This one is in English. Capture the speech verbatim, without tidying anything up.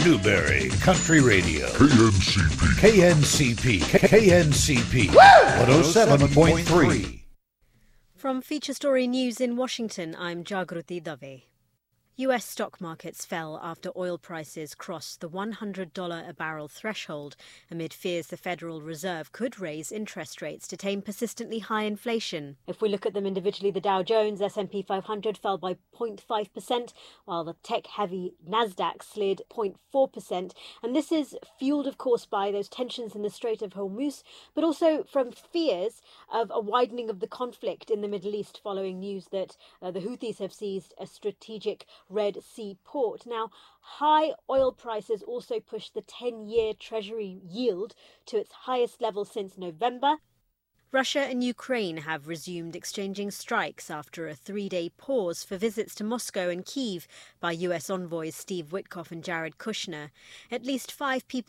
Newberry Country Radio. K N C P. K N C P. K N C P. one oh seven point three. From Feature Story News in Washington, I'm Jagruti Dave. U S stock markets fell after oil prices crossed the one hundred dollars a barrel threshold amid fears the Federal Reserve could raise interest rates to tame persistently high inflation. If we look at them individually, the Dow Jones S and P five hundred fell by zero point five percent, while the tech-heavy Nasdaq slid zero point four percent. And this is fueled, of course, by those tensions in the Strait of Hormuz, but also from fears of a widening of the conflict in the Middle East following news that uh, the Houthis have seized a strategic Red Sea port. Now, high oil prices also pushed the ten-year Treasury yield to its highest level since November. Russia and Ukraine have resumed exchanging strikes after a three-day pause for visits to Moscow and Kyiv by U S envoys Steve Witkoff and Jared Kushner. At least five people